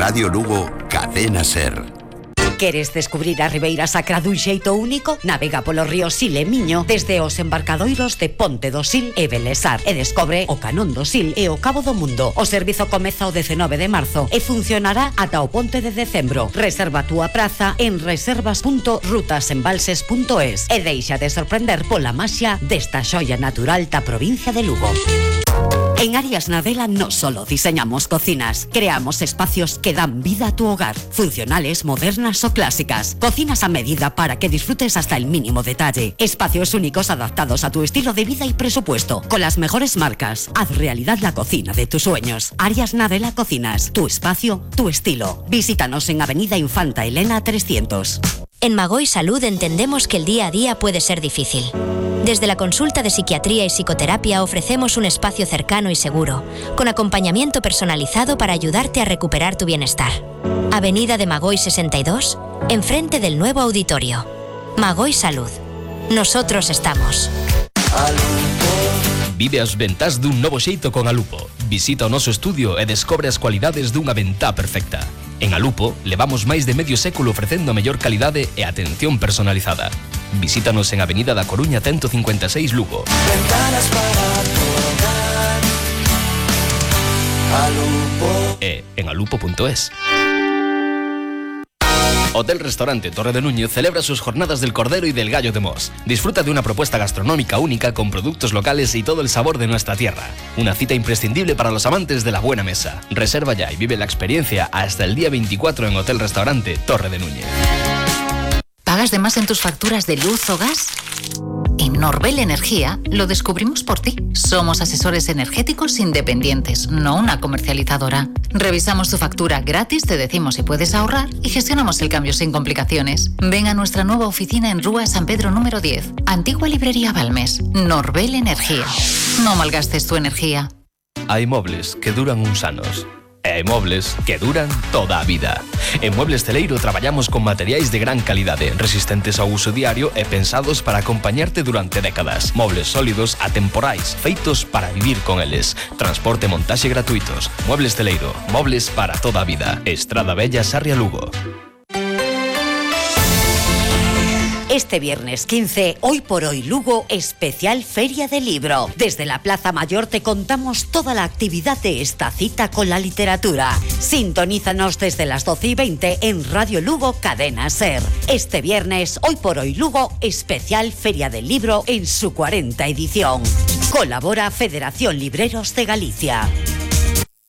Radio Lugo, Cadena Ser. Queres descubrir a Ribeira Sacra dun xeito único? Navega polo río Sil e Miño desde os embarcadoiros de Ponte do Sil e Belesar e descobre o Canón do Sil e o Cabo do Mundo. O servizo comeza o 19 de marzo e funcionará ata o ponte de decembro. Reserva a túa praza en reservas.rutasembalses.es e deixa de sorprender pola maxia desta xoia natural da provincia de Lugo. En Arias Nadela no solo diseñamos cocinas, creamos espacios que dan vida a tu hogar, funcionales, modernas o clásicas, cocinas a medida para que disfrutes hasta el mínimo detalle, espacios únicos adaptados a tu estilo de vida y presupuesto, con las mejores marcas. Haz realidad la cocina de tus sueños. Arias Nadela Cocinas, tu espacio, tu estilo. Visítanos en Avenida Infanta Elena 300. En Magoi Salud entendemos que el día a día puede ser difícil. Desde la consulta de psiquiatría y psicoterapia ofrecemos un espacio cercano y seguro, con acompañamiento personalizado para ayudarte a recuperar tu bienestar. Avenida de Magoi 62, enfrente del nuevo auditorio. Magoi Salud. Nosotros estamos. Vive as ventás dun novo xeito con Alupo. Visita o noso estudio e descobre as cualidades dunha ventá perfecta. En Alupo, levamos máis de medio século ofrecendo a mellor calidade e atención personalizada. Visítanos en Avenida da Coruña 156 Lugo. Ventanas para tu hogar. Alupo. E en alupo.es. Hotel Restaurante Torre de Núñez celebra sus jornadas del cordero y del gallo de Mos. Disfruta de una propuesta gastronómica única con productos locales y todo el sabor de nuestra tierra. Una cita imprescindible para los amantes de la buena mesa. Reserva ya y vive la experiencia hasta el día 24 en Hotel Restaurante Torre de Núñez. ¿Pagas de más en tus facturas de luz o gas? En Norbel Energía lo descubrimos por ti. Somos asesores energéticos independientes, no una comercializadora. Revisamos tu factura gratis, te decimos si puedes ahorrar y gestionamos el cambio sin complicaciones. Ven a nuestra nueva oficina en Rúa San Pedro número 10, Antigua Librería Balmes. Norbel Energía. No malgastes tu energía. Hay mobles que duran uns anos. E mobles que duran toda a vida. En Muebles Celeiro traballamos con materiais de gran calidade, resistentes ao uso diario e pensados para acompañarte durante décadas. Mobles sólidos, atemporais, feitos para vivir con eles. Transporte e montaxe gratuitos. Muebles Celeiro, mobles para toda a vida. Estrada Bella, Sarria, Lugo. Este viernes 15, Hoy por Hoy Lugo, especial Feria del Libro. Desde la Plaza Mayor te contamos toda la actividad de esta cita con la literatura. Sintonízanos desde las 12:20 en Radio Lugo, Cadena Ser. Este viernes, Hoy por Hoy Lugo, especial Feria del Libro en su 40ª edición. Colabora Federación Libreros de Galicia.